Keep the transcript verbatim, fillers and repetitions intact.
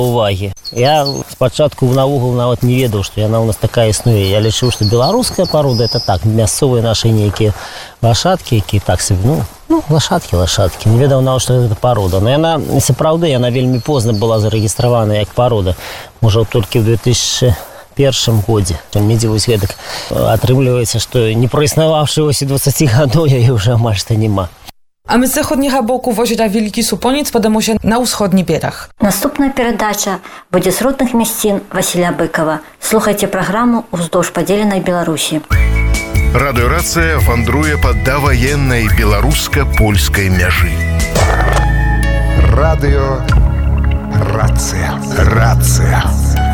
уваги. Я спочатку наогул нават не ведаў, што яна ў нас такая існуе. Я лічыў, што беларуская парода это так, мясцовыя нашы нейкія лашадкі, якія так сабе, ну, ну лашадкі, лашадкі. Не ведаў нават, што гэта парода. Но яна сапраўды, яна вельмі позна была зарэгістравана як парода. Можа, толькі ў две тысячы першым годзе. Медзе вось гэтак атрымліваецца, што не праіснаваўшы вось і дваццаці гадоў яе ўжо амаль што няма. А ми з заходнього боку возера Великий Супонец подамося на ўсходні бераг. Наступная перадача будзе з родных мясцін Васіля Быкова. Слухайце праграму «Уздоўж падзеленай Беларусі». Радыёрацыя вандруе па даваеннай беларуска-польскай мяжы. Радыё рацыя. Рацыя.